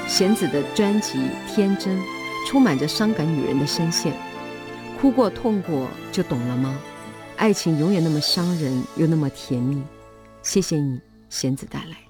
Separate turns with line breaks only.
弦子的专辑《天真》充满着伤感女人的声线，哭过痛过就懂了吗？爱情永远那么伤人又那么甜蜜。谢谢你，弦子带来。